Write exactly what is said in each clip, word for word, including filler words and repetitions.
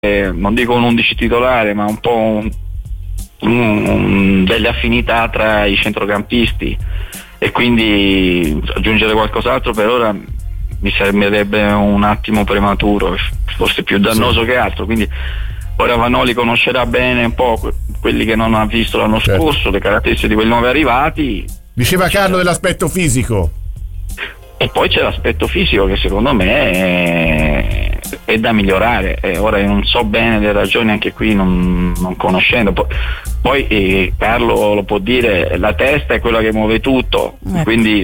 eh, non dico un undici titolare, ma un po' un, un, un, delle affinità tra i centrocampisti, e quindi aggiungere qualcos'altro per ora mi sembrerebbe un attimo prematuro, forse più dannoso sì. che altro. Quindi ora Vanoli conoscerà bene un po' quelli che non ha visto l'anno certo. scorso, le caratteristiche di quei nuovi arrivati. Diceva Carlo dell'aspetto fisico. E poi c'è l'aspetto fisico che secondo me è, è da migliorare. E ora io non so bene le ragioni, anche qui non, non conoscendo. Poi, poi eh, Carlo lo può dire, la testa è quella che muove tutto, eh. quindi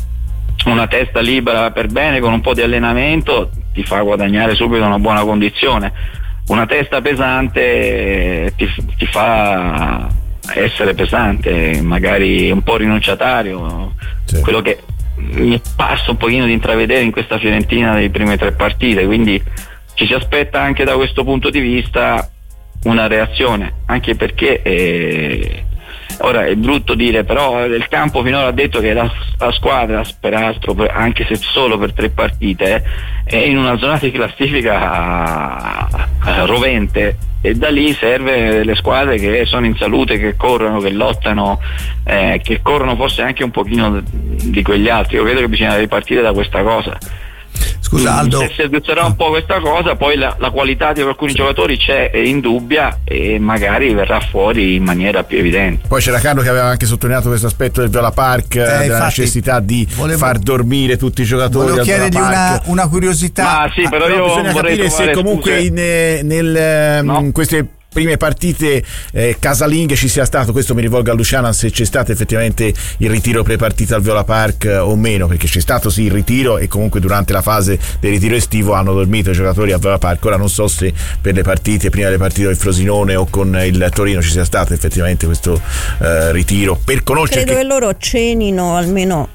una testa libera per bene con un po' di allenamento ti fa guadagnare subito una buona condizione. Una testa pesante ti, ti fa essere pesante, magari un po' rinunciatario, sì. quello che mi passa un pochino di intravedere in questa Fiorentina delle prime tre partite, quindi ci si aspetta anche da questo punto di vista una reazione, anche perché eh, ora è brutto dire, però il campo finora ha detto che la, la squadra, peraltro anche se solo per tre partite, è in una zona di classifica rovente, e da lì serve le squadre che sono in salute, che corrono, che lottano, eh, che corrono forse anche un pochino di quegli altri. Io credo che bisogna ripartire da questa cosa. Scusa Aldo, se si addrizzerà un po' questa cosa, poi la, la qualità di alcuni sì. giocatori c'è, è indubbia, e magari verrà fuori in maniera più evidente. Poi c'era Carlo che aveva anche sottolineato questo aspetto del Viola Park, eh, della infatti, necessità di volevo, far dormire tutti i giocatori. Volevo chiedergli una, una curiosità. Ma sì, però, ah, però io bisogna capire se comunque in, nel, no. in queste prime partite eh, casalinghe ci sia stato, questo mi rivolgo a Luciana, se c'è stato effettivamente il ritiro pre-partita al Viola Park eh, o meno, perché c'è stato sì il ritiro, e comunque durante la fase del ritiro estivo hanno dormito i giocatori al Viola Park. Ora non so se per le partite, prima delle partite del Frosinone o con il Torino, ci sia stato effettivamente questo eh, ritiro per conoscere. Credo che... che loro cenino, almeno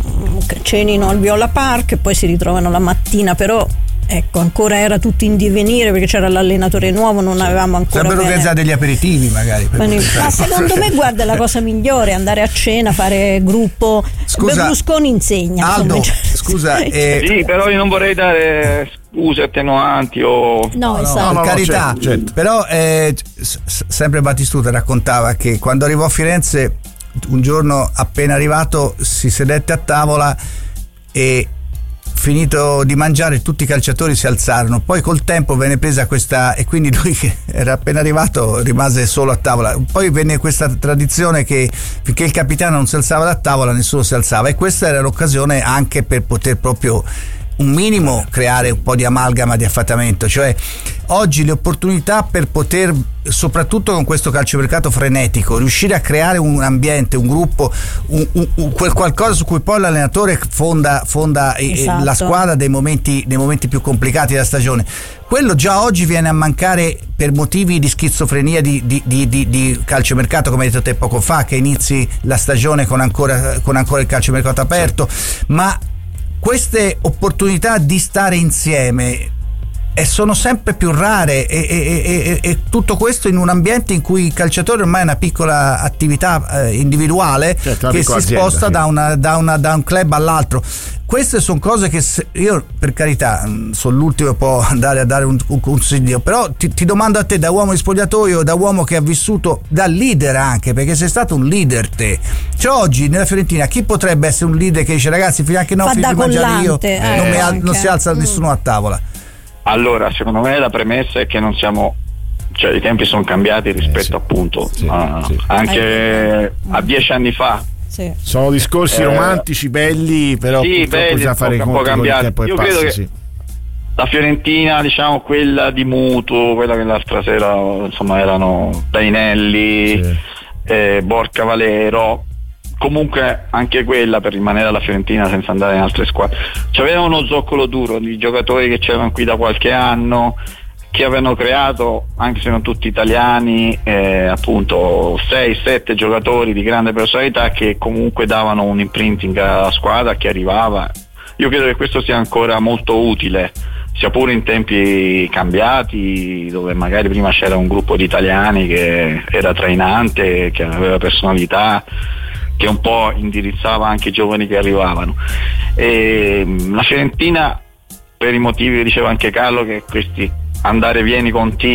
cenino al Viola Park e poi si ritrovano la mattina, però ecco, ancora era tutto in divenire perché c'era l'allenatore nuovo, non avevamo ancora sarebbero organizzati degli aperitivi magari per ma, ma secondo me guarda, è la cosa migliore andare a cena, fare gruppo. Scusa, Berlusconi insegna Aldo, scusa eh, sì, però io non vorrei dare scuse attenuanti o no, no, esatto. no, no, per carità certo, certo. Però eh, sempre Battistuta raccontava che quando arrivò a Firenze un giorno appena arrivato si sedette a tavola e finito di mangiare tutti i calciatori si alzarono, poi col tempo venne presa questa, e quindi lui che era appena arrivato rimase solo a tavola, poi venne questa tradizione che finché il capitano non si alzava da tavola nessuno si alzava, e questa era l'occasione anche per poter proprio un minimo creare un po' di amalgama di affattamento, cioè oggi le opportunità per poter, soprattutto con questo calciomercato frenetico, riuscire a creare un ambiente, un gruppo, un, un, un, quel qualcosa su cui poi l'allenatore fonda, fonda esatto. la squadra dei momenti, dei momenti più complicati della stagione. Quello già oggi viene a mancare per motivi di schizofrenia di, di, di, di, di calciomercato, come hai detto te poco fa, che inizi la stagione con ancora, con ancora il calciomercato aperto, ma queste opportunità di stare insieme e sono sempre più rare, e, e, e, e tutto questo in un ambiente in cui il calciatore ormai è una piccola attività eh, individuale, certo, che si azienda, sposta sì. da, una, da, una, da un club all'altro. Queste sono cose che se, io per carità sono l'ultimo che può andare a dare un, un consiglio, però ti, ti domando a te, da uomo di spogliatoio, da uomo che ha vissuto, da leader anche, perché sei stato un leader te, cioè oggi nella Fiorentina chi potrebbe essere un leader che dice ragazzi fino a che no, finito di mangiare io eh, non, mi al, non si alza mm. nessuno a tavola? Allora, secondo me la premessa è che non siamo, cioè i tempi sono cambiati rispetto eh sì, appunto sì, a, sì. anche a dieci anni fa. Sì. Sono discorsi eh, romantici belli, però sì, belli, bisogna fare un po' cambiati. Io passa, credo che sì. la Fiorentina, diciamo quella di Mutu, quella che l'altra sera insomma erano Dainelli, sì. eh, Borca Valero, comunque anche quella, per rimanere alla Fiorentina senza andare in altre squadre, c'aveva uno zoccolo duro di giocatori che c'erano qui da qualche anno, che avevano creato, anche se non tutti italiani, eh, appunto sei sette giocatori di grande personalità che comunque davano un imprinting alla squadra che arrivava. Io credo che questo sia ancora molto utile, sia pure in tempi cambiati, dove magari prima c'era un gruppo di italiani che era trainante, che aveva personalità, che un po' indirizzava anche i giovani che arrivavano. E la Fiorentina, per i motivi che diceva anche Carlo, che questi andare vieni continui